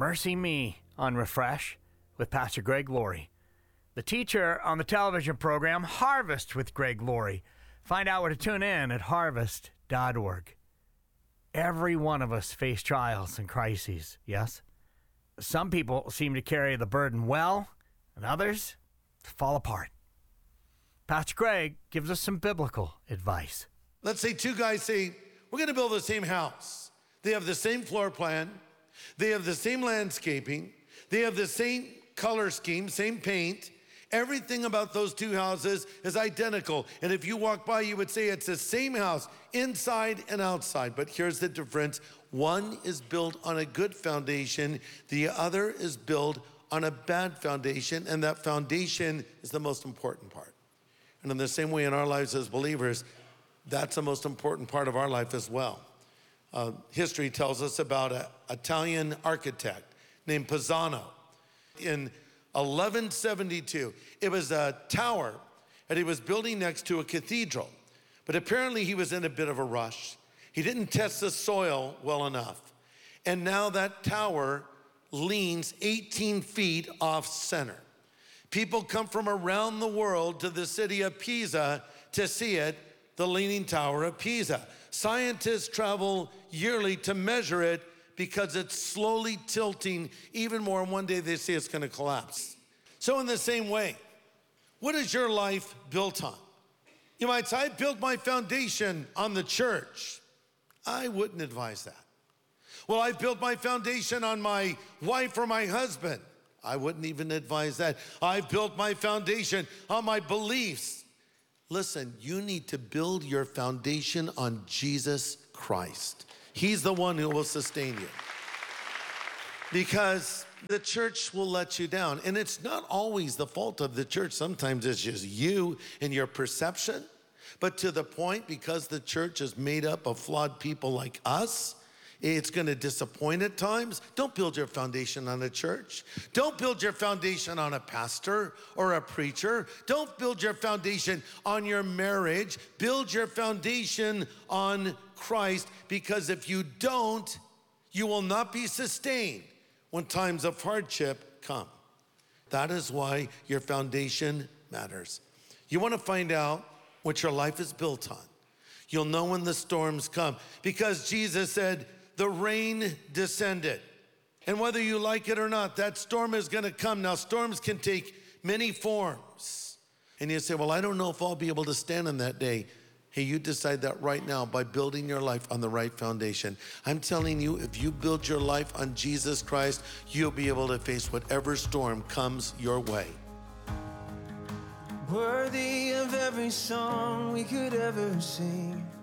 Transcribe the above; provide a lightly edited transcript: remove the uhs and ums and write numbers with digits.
Mercy Me on Refresh with Pastor Greg Laurie. The teacher on the television program Harvest with Greg Laurie. Find out where to tune in at harvest.org. Every one of us face trials and crises, yes? Some people seem to carry the burden well, and others fall apart. Pastor Greg gives us some biblical advice. Let's say two guys say, we're going to build the same house. They have the same floor plan. They have the same landscaping. They have the same color scheme, same paint. Everything about those two houses is identical. And if you walk by, you would say it's the same house, inside and outside. But here's the difference. One is built on a good foundation. The other is built on a bad foundation. And that foundation is the most important part. And in the same way in our lives as believers, that's the most important part of our life as well. History tells us about an Italian architect named Pisano. In 1172, it was a tower that he was building next to a cathedral. But apparently he was in a bit of a rush. He didn't test the soil well enough. And now that tower leans 18 feet off center. People come from around the world to the city of Pisa to see it, the Leaning Tower of Pisa. Scientists travel yearly to measure it because it's slowly tilting even more, and one day they say it's going to collapse. So in the same way, what is your life built on? You might say, I built my foundation on the church. I wouldn't advise that. Well, I've built my foundation on my wife or my husband. I wouldn't even advise that. I've built my foundation on my beliefs. Listen, you need to build your foundation on Jesus Christ. He's the one who will sustain you. Because the church will let you down. And it's not always the fault of the church. Sometimes it's just you and your perception. But to the point, because the church is made up of flawed people like us, it's going to disappoint at times. Don't build your foundation on a church. Don't build your foundation on a pastor or a preacher. Don't build your foundation on your marriage. Build your foundation on Christ, because if you don't, you will not be sustained when times of hardship come. That is why your foundation matters. You want to find out what your life is built on. You'll know when the storms come, because Jesus said, the rain descended. And whether you like it or not, that storm is going to come. Now, storms can take many forms. And you say, well, I don't know if I'll be able to stand on that day. Hey, you decide that right now by building your life on the right foundation. I'm telling you, if you build your life on Jesus Christ, you'll be able to face whatever storm comes your way. Worthy of every song we could ever sing.